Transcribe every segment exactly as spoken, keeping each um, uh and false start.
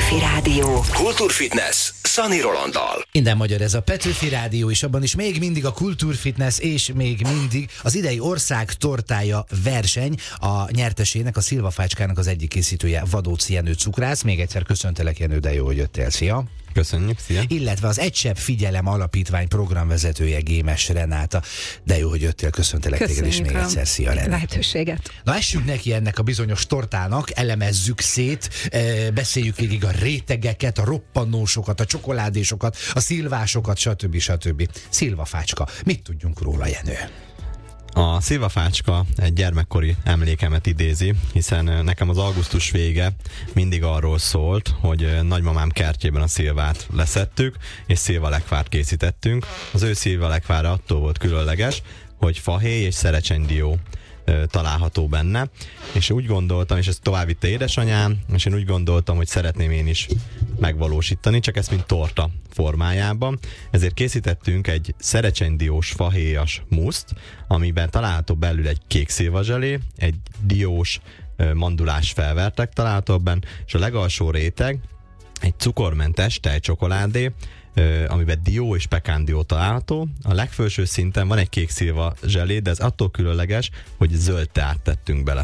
Petőfi Rádió. Kultúrfitness Szani Rolanddal. Minden magyar ez a Petőfi Rádió, és abban is még mindig a kultúrfitness, és még mindig az idei ország tortája verseny. A nyertesének, a Szilvafácskának az egyik készítője Vadóci Jenő cukrász. Még egyszer köszöntelek, Jenő, de jó, hogy jöttél. Szia! Köszönjük, szia! Illetve az Egysebb Figyelem Alapítvány programvezetője, Gémes Renáta. De jó, hogy jöttél, köszöntelek téged, és még egyszer szia, Renáta. Lehetőséget. Na, essünk neki ennek a bizonyos tortának, elemezzük szét, e, beszéljük végig a rétegeket, a roppannósokat, a csokoládésokat, a szilvásokat, stb. stb. Szilvafácska. Mit tudjunk róla, Jenő? A szilvafácska egy gyermekkori emlékemet idézi, hiszen nekem az augusztus vége mindig arról szólt, hogy nagymamám kertjében a szilvát leszettük, és szilvalekvárt készítettünk. Az ő szilvalekvára attól volt különleges, hogy fahéj és szerecsendió található benne, és úgy gondoltam, és ezt tovább vitte édesanyám, és én úgy gondoltam, hogy szeretném én is megvalósítani, csak ezt mint torta formájában. Ezért készítettünk egy szerecsendiós fahéjas muszt, amiben található belül egy kék szilvazselé, egy diós mandulás felvertek található benne, és a legalsó réteg egy cukormentes tejcsokoládé, amiben dió és pekándió található. A legfelső szinten van egy kék szilva zselé, de ez attól különleges, hogy zöld teát tettünk bele.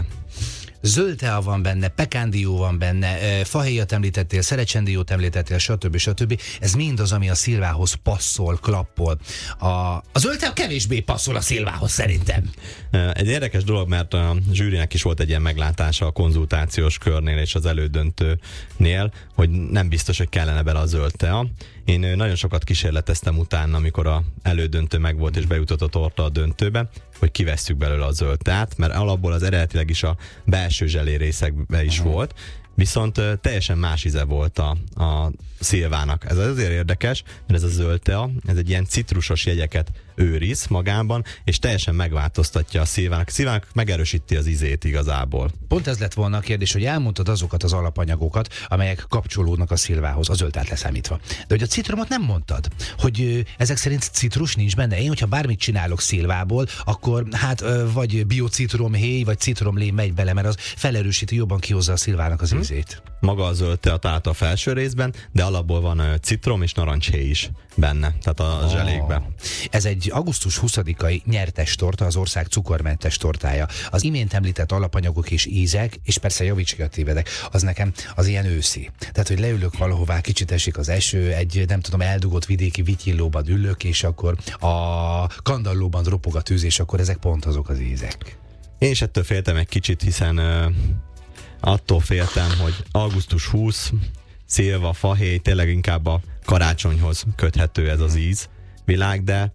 Zöld tea van benne, pekándió van benne, fahéjat említettél, szerecsendiót említettél, stb. stb. Ez mind az, ami a szilvához passzol, klappol. A, a zöld tea kevésbé passzol a szilvához szerintem. Egy érdekes dolog, mert a zsűrinek is volt egy ilyen meglátása a konzultációs körnél és az elődöntőnél, hogy nem biztos, hogy kellene bele a zöld tea. Én nagyon sokat kísérleteztem utána, amikor a elődöntő megvolt és bejutott a torta a döntőbe, hogy kivesszük belőle a zöld teát, mert alapból az eredetileg is a belső zselé részekben is uh-huh. volt, viszont uh, teljesen más íze volt a, a szilvának. Ez azért érdekes, mert ez a zöld tea, ez egy ilyen citrusos jegyeket őriz magában, és teljesen megváltoztatja a szilvának. A szilvának megerősíti az ízét igazából. Pont ez lett volna a kérdés, hogy elmondtad azokat az alapanyagokat, amelyek kapcsolódnak a szilvához, a zöld teát leszámítva. De hogy a citromot nem mondtad, hogy ö, ezek szerint citrus nincs benne. Én, hogyha bármit csinálok szilvából, akkor hát ö, vagy biocitromhéj, vagy citromlé megy bele, mert az felerősíti, jobban kihozza a szilvának az ízét. Maga a zöld tea talált a felső részben, de alapból van ö, citrom és narancshéj is benne, tehát a oh. zselékben. Ez egy augusztus huszadikai nyertes torta, az ország cukormentes tortája. Az imént említett alapanyagok és ízek, és persze javíts ki a tévedek, az nekem az ilyen őszi. Tehát, hogy leülök valahová, kicsit esik az eső, egy nem tudom, eldugott vidéki vityillóban ülök, és akkor a kandallóban ropog a tűz, és akkor ezek pont azok az ízek. Én is ettől féltem egy kicsit, hiszen uh, attól féltem, hogy augusztus huszadika, szilva, fahéj, tényleg inkább a karácsonyhoz köthető ez az íz világ, de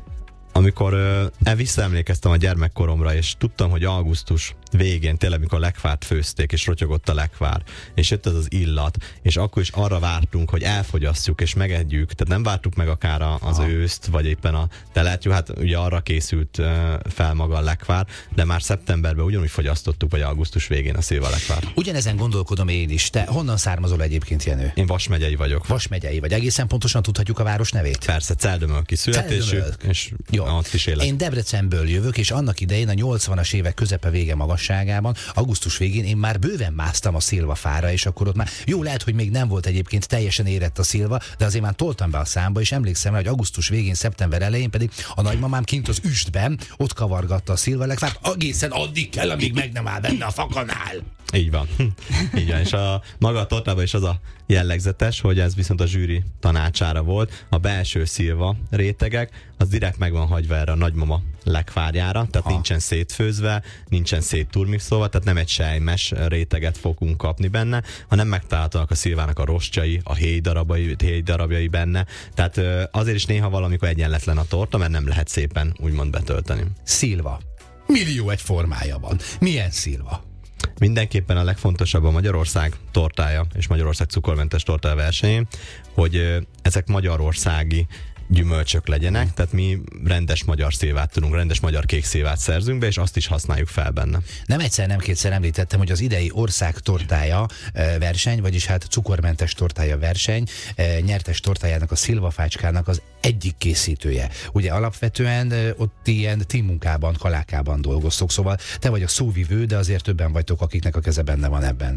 amikor uh, visszaemlékeztem a gyermekkoromra, és tudtam, hogy augusztus végén, tényleg mikor lekvárt főzték, és rotyogott a lekvár, és jött az az illat, és akkor is arra vártunk, hogy elfogyasszuk, és megedjük, tehát nem vártuk meg akár az ah. őszt, vagy éppen a telet, jó, hát ugye arra készült uh, fel maga a lekvár, de már szeptemberben ugyanúgy fogyasztottuk, vagy augusztus végén a szilvalekvár. Ugyanezen gondolkodom én is. Te honnan származol egyébként, Jenő? Én Vas megyei vagyok. Vas megyei vagy. Egészen pontosan tudhatjuk a város nevét? Persze, Celldömölki születésű, és jó. Ott is élek. Én Debrecenből jövök, és annak idején a nyolcvanas évek közepe vége magasságában, augusztus végén én már bőven másztam a szilvafára, és akkor ott már jó, lehet, hogy még nem volt egyébként teljesen érett a szilva, de azért már toltam be a számba, és emlékszem rá, hogy augusztus végén, szeptember elején pedig a nagymamám kint az üstben ott kavargatta a szilvalekvárt, egészen addig kell, amíg meg nem áll benne a fakanál. Így van. Így van. És a maga a tortában is az a jellegzetes, hogy ez viszont a zsűri tanácsára volt. A belső szilva rétegek, az direkt meg van hagyva erre a nagymama lekvárjára, tehát ha. nincsen szétfőzve, nincsen szétturmixolva, tehát nem egy sejmes réteget fogunk kapni benne, hanem megtaláltak a szilvának a rostjai, a héj darabjai, héj darabjai benne. Tehát azért is néha valamikor egyenletlen a torta, mert nem lehet szépen úgymond betölteni. Szilva. Millió egy formája van. Milyen szilva? Mindenképpen a legfontosabb a Magyarország tortája és Magyarország cukormentes tortája versenyén, hogy ezek magyarországi gyümölcsök legyenek, tehát mi rendes magyar szilvát tudunk, rendes magyar kék szilvát szerzünk be, és azt is használjuk fel benne. Nem egyszer, nem kétszer említettem, hogy az idei ország tortája verseny, vagyis hát cukormentes tortája verseny, nyertes tortájának, a Szilvafácskának az egyik készítője. Ugye alapvetően ott ilyen teammunkában, kalákában dolgoztok, szóval te vagy a szóvivő, de azért többen vagytok, akiknek a keze benne van ebben.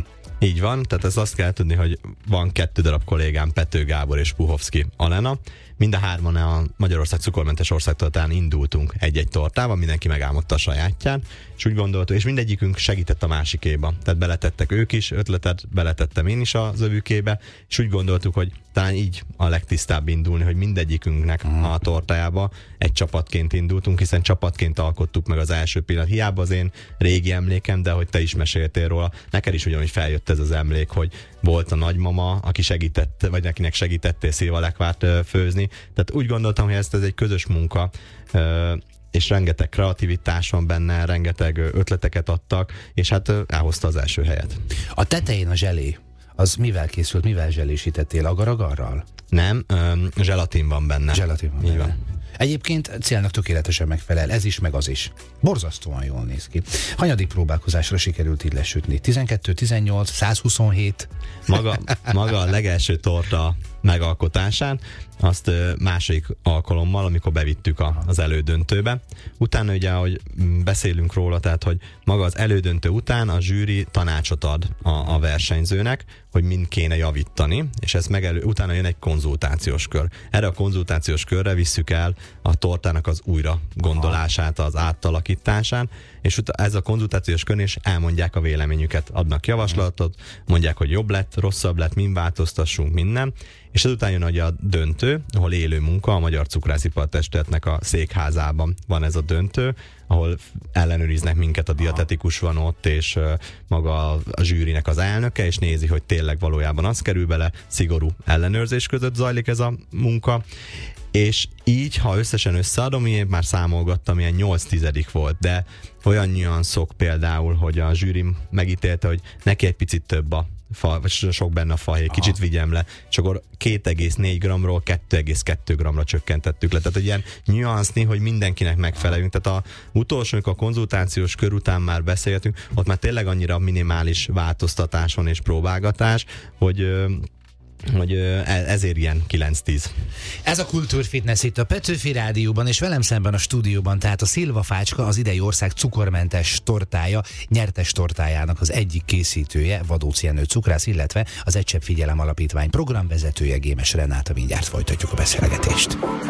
Így van, tehát ez azt kell tudni, hogy van kettő darab kollégám, Pető Gábor és Puhovszki Alena. Mind a hárman a Magyarország cukormentes országtortán indultunk egy-egy tortával, mindenki megálmodta a sajátján, és úgy gondoltuk, és mindegyikünk segített a másikéba. Tehát beletettek ők is ötletet, beletettem én is az övükébe, és úgy gondoltuk, hogy talán így a legtisztább indulni, hogy mindegyikünknek a tortájába egy csapatként indultunk, hiszen csapatként alkottuk meg az első pillanat. Hiába az én régi emlékem, de hogy te is meséltél róla, neked is ugyanúgy feljött ez az emlék, hogy volt a nagymama, aki segített, vagy nekinek segítettél szilvalekvárt főzni. Tehát úgy gondoltam, hogy ez, ez egy közös munka, és rengeteg kreativitás van benne, rengeteg ötleteket adtak, és hát elhozta az első helyet. A tetején a zselé, az mivel készült, mivel zselésítettél? Agar-agarral? Nem, zselatin van benne. Zselatin van Így benne. van. Egyébként célnak tökéletesen megfelel, ez is, meg az is. Borzasztóan jól néz ki. Hanyadik próbálkozásra sikerült így lesütni? tizenkettő, tizennyolc, százhuszonhét? Maga, maga a legelső torta megalkotásán, azt második alkalommal, amikor bevittük a, az elődöntőbe. Utána ugye, ahogy beszélünk róla, tehát, hogy maga az elődöntő után a zsűri tanácsot ad a, a versenyzőnek, hogy mind kéne javítani, és ez megelő, utána jön egy konzultációs kör. Erre a konzultációs körre visszük el a tortának az újra gondolását, az átalakításán, és ez a konzultációs kör is elmondják a véleményüket, adnak javaslatot, mondják, hogy jobb lett, rosszabb lett, mind változtassunk, minden, és ezután jön ugye a döntő, ahol élő munka, a Magyar Cukrászipar Testületnek a székházában van ez a döntő, ahol ellenőriznek minket, a dietetikus van ott, és uh, maga a, a zsűrinek az elnöke, és nézi, hogy tényleg valójában az kerül bele, szigorú ellenőrzés között zajlik ez a munka, és így, ha összesen összeadom, én már számolgattam, ilyen nyolc tizedik volt, de olyan nüanszok például, hogy a zsűri megítélte, hogy neki egy picit több a fa, vagy sok benne a fahéj, kicsit vigyem le, és akkor két egész négy grammról kettő egész kettő grammra csökkentettük le. Tehát egy ilyen nüanszni, hogy mindenkinek megfeleljünk. Tehát a utolsó, amikor a konzultációs kör után már beszéltünk, ott már tényleg annyira minimális változtatás van és próbálgatás, hogy hogy ezért ilyen kilenc tíz. Ez a Kultúrfitness itt a Petőfi Rádióban, és velem szemben a stúdióban, tehát a Szilvafácska, az idei ország cukormentes tortája, nyertes tortájának az egyik készítője, Vadóci Jenő cukrász, illetve az Egy Csepp Figyelem Alapítvány programvezetője, Gémes Renáta. Mindjárt folytatjuk a beszélgetést.